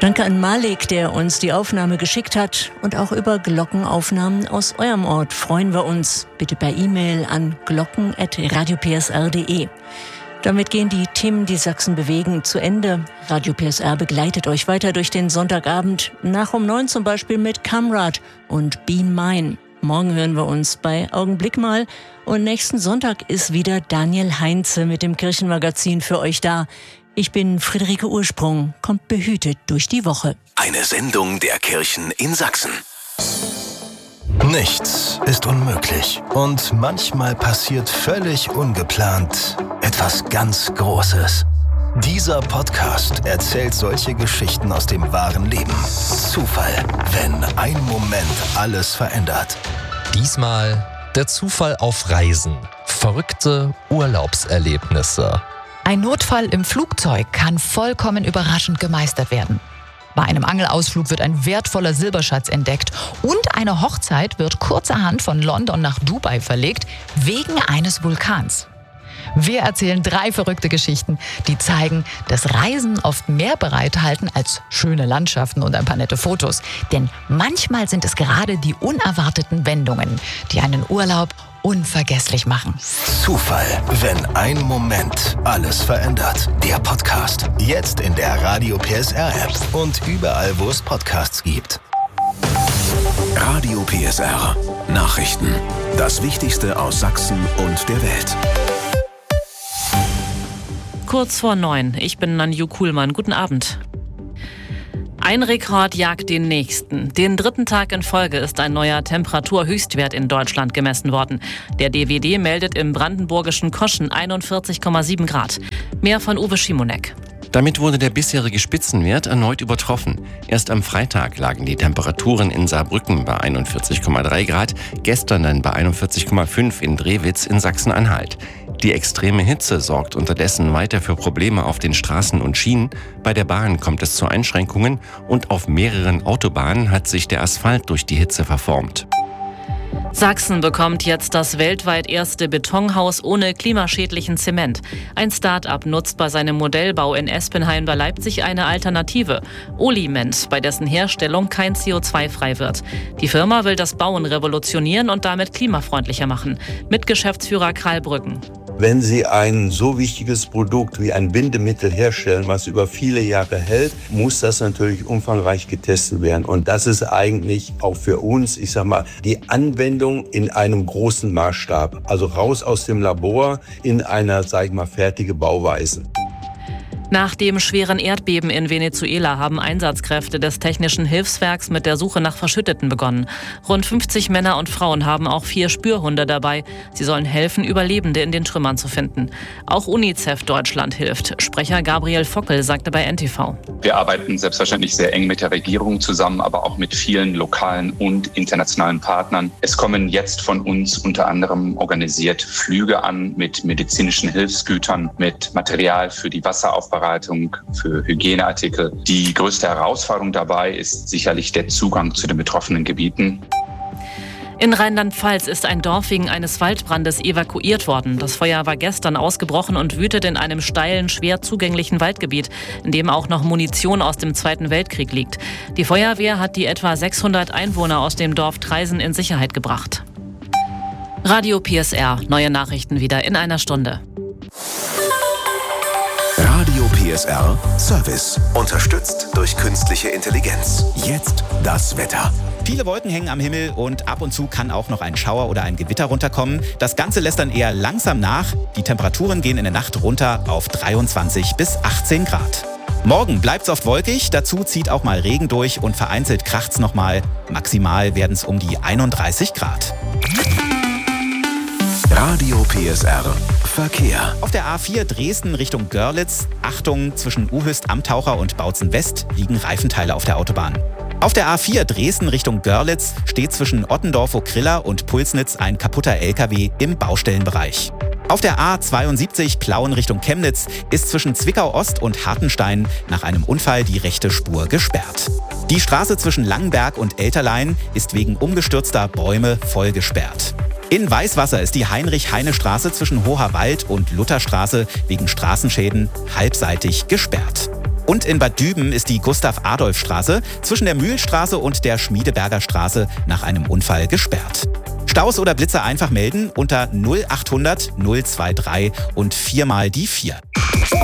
Danke an Malik, der uns die Aufnahme geschickt hat. Und auch über Glockenaufnahmen aus eurem Ort freuen wir uns. Bitte per E-Mail an glocken@radiopsr.de. Damit gehen die Themen, die Sachsen bewegen, zu Ende. Radio PSR begleitet euch weiter durch den Sonntagabend. Nach um 9 zum Beispiel mit Kamrad und Be Mine. Morgen hören wir uns bei Augenblick mal. Und nächsten Sonntag ist wieder Daniel Heinze mit dem Kirchenmagazin für euch da. Ich bin Friederike Ursprung. Kommt behütet durch die Woche. Eine Sendung der Kirchen in Sachsen. Nichts ist unmöglich. Und manchmal passiert völlig ungeplant etwas ganz Großes. Dieser Podcast erzählt solche Geschichten aus dem wahren Leben. Zufall, wenn ein Moment alles verändert. Diesmal der Zufall auf Reisen. Verrückte Urlaubserlebnisse. Ein Notfall im Flugzeug kann vollkommen überraschend gemeistert werden. Bei einem Angelausflug wird ein wertvoller Silberschatz entdeckt und eine Hochzeit wird kurzerhand von London nach Dubai verlegt, wegen eines Vulkans. Wir erzählen 3 verrückte Geschichten, die zeigen, dass Reisen oft mehr bereithalten als schöne Landschaften und ein paar nette Fotos. Denn manchmal sind es gerade die unerwarteten Wendungen, die einen Urlaub unvergesslich machen. Zufall, wenn ein Moment alles verändert. Der Podcast. Jetzt in der Radio PSR-App und überall, wo es Podcasts gibt. Radio PSR. Nachrichten. Das Wichtigste aus Sachsen und der Welt. Kurz vor 9. Ich bin Nanju Kuhlmann. Guten Abend. Ein Rekord jagt den nächsten. Den 3. Tag in Folge ist ein neuer Temperaturhöchstwert in Deutschland gemessen worden. Der DWD meldet im brandenburgischen Koschen 41,7 Grad. Mehr von Uwe Schimonek. Damit wurde der bisherige Spitzenwert erneut übertroffen. Erst am Freitag lagen die Temperaturen in Saarbrücken bei 41,3 Grad, gestern dann bei 41,5 in Drewitz in Sachsen-Anhalt. Die extreme Hitze sorgt unterdessen weiter für Probleme auf den Straßen und Schienen. Bei der Bahn kommt es zu Einschränkungen und auf mehreren Autobahnen hat sich der Asphalt durch die Hitze verformt. Sachsen bekommt jetzt das weltweit erste Betonhaus ohne klimaschädlichen Zement. Ein Start-up nutzt bei seinem Modellbau in Espenhain bei Leipzig eine Alternative. Oliment, bei dessen Herstellung kein CO2 frei wird. Die Firma will das Bauen revolutionieren und damit klimafreundlicher machen. Mitgeschäftsführer Karl Brücken. Wenn Sie ein so wichtiges Produkt wie ein Bindemittel herstellen, was über viele Jahre hält, muss das natürlich umfangreich getestet werden. Und das ist eigentlich auch für uns, die Anwendung in einem großen Maßstab. Also raus aus dem Labor in einer, fertige Bauweise. Nach dem schweren Erdbeben in Venezuela haben Einsatzkräfte des Technischen Hilfswerks mit der Suche nach Verschütteten begonnen. Rund 50 Männer und Frauen haben auch 4 Spürhunde dabei. Sie sollen helfen, Überlebende in den Trümmern zu finden. Auch UNICEF Deutschland hilft. Sprecher Gabriel Fockel sagte bei NTV. Wir arbeiten selbstverständlich sehr eng mit der Regierung zusammen, aber auch mit vielen lokalen und internationalen Partnern. Es kommen jetzt von uns unter anderem organisiert Flüge an mit medizinischen Hilfsgütern, mit Material für die Wasseraufbereitung, für Hygieneartikel. Die größte Herausforderung dabei ist sicherlich der Zugang zu den betroffenen Gebieten. In Rheinland-Pfalz ist ein Dorf wegen eines Waldbrandes evakuiert worden. Das Feuer war gestern ausgebrochen und wütet in einem steilen, schwer zugänglichen Waldgebiet, in dem auch noch Munition aus dem Zweiten Weltkrieg liegt. Die Feuerwehr hat die etwa 600 Einwohner aus dem Dorf Treisen in Sicherheit gebracht. Radio PSR, neue Nachrichten wieder in einer Stunde. Radio PSR Service. Unterstützt durch künstliche Intelligenz. Jetzt das Wetter. Viele Wolken hängen am Himmel und ab und zu kann auch noch ein Schauer oder ein Gewitter runterkommen. Das Ganze lässt dann eher langsam nach. Die Temperaturen gehen in der Nacht runter auf 23 bis 18 Grad. Morgen bleibt es oft wolkig, dazu zieht auch mal Regen durch und vereinzelt kracht's nochmal. Maximal werden es um die 31 Grad. Radio PSR Verkehr. Auf der A4 Dresden Richtung Görlitz, Achtung, zwischen Uhüst-Amtaucher und Bautzen West liegen Reifenteile auf der Autobahn. Auf der A4 Dresden Richtung Görlitz steht zwischen Ottendorf-Okrilla und Pulsnitz ein kaputter LKW im Baustellenbereich. Auf der A72 Plauen Richtung Chemnitz ist zwischen Zwickau-Ost und Hartenstein nach einem Unfall die rechte Spur gesperrt. Die Straße zwischen Langenberg und Elterlein ist wegen umgestürzter Bäume voll gesperrt. In Weißwasser ist die Heinrich-Heine-Straße zwischen Hoher Wald und Lutherstraße wegen Straßenschäden halbseitig gesperrt. Und in Bad Düben ist die Gustav-Adolf-Straße zwischen der Mühlstraße und der Schmiedeberger Straße nach einem Unfall gesperrt. Staus oder Blitzer einfach melden unter 0800 023 und 4 mal die 4.